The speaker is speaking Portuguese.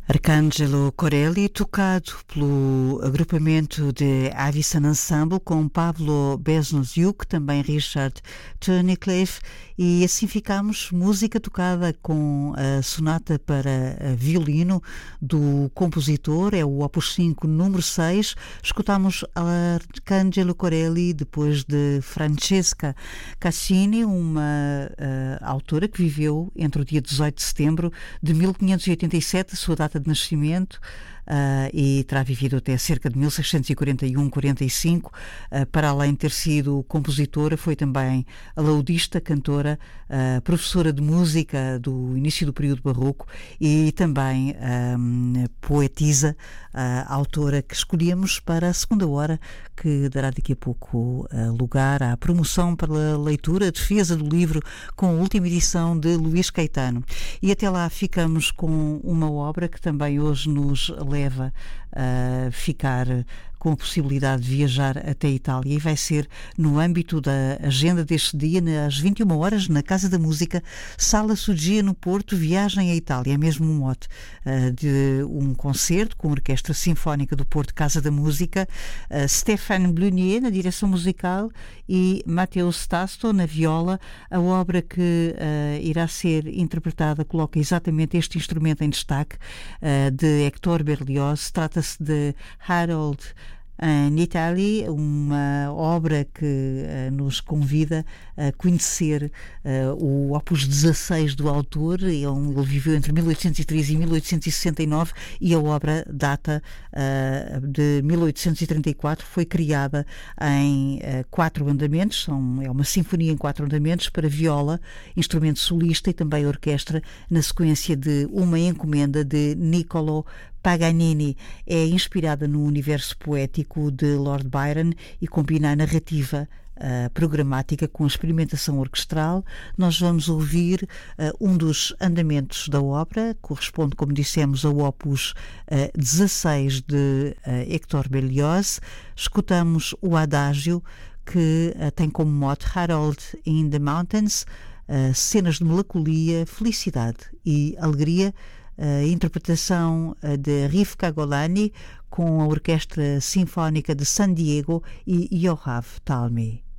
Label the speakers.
Speaker 1: Arcangelo Corelli, tocado pelo agrupamento de Avicen Ensemble com Pablo Besnoziuk, também Richard Turnicliffe, e assim ficamos, música tocada com a sonata para violino do compositor, é o Opus 5 número 6. Escutamos Arcangelo Corelli depois de Francesca Cassini, uma autora que viveu entre o dia 18 de setembro de 1587, sua data de nascimento, e terá vivido até cerca de 1641-45. Para além de ter sido compositora, foi também laudista, cantora, professora de música do início do período barroco e também poetisa, autora que escolhemos para a segunda hora, que dará daqui a pouco lugar à promoção pela leitura, a defesa do livro com a última edição de Luís Caetano. E até lá ficamos com uma obra que também hoje nos leva a ficar com a possibilidade de viajar até a Itália, e vai ser no âmbito da agenda deste dia, às 21 horas, na Casa da Música, Sala Sugia no Porto, Viagem à Itália. É mesmo um mote de um concerto com a Orquestra Sinfónica do Porto, Casa da Música, Stéphane Blunier na direção musical e Matteo Stasto na viola. A obra que irá ser interpretada coloca exatamente este instrumento em destaque, de Hector Berlioz. Trata-se de Harold in Italy, uma obra que nos convida a conhecer o Opus 16 do autor. Ele viveu entre 1813 e 1869 e a obra data de 1834. Foi criada em 4 andamentos, é uma sinfonia em 4 andamentos para viola, instrumento solista e também orquestra, na sequência de uma encomenda de Niccolò Paganini. É inspirada no universo poético de Lord Byron e combina a narrativa programática com a experimentação orquestral. Nós vamos ouvir um dos andamentos da obra, corresponde, como dissemos, ao Opus 16 de Hector Berlioz. Escutamos o Adágio, que tem como mote Harold in the Mountains, cenas de melancolia, felicidade e alegria. A interpretação de Rivka Golani com a Orquestra Sinfónica de San Diego e Yoav Talmi.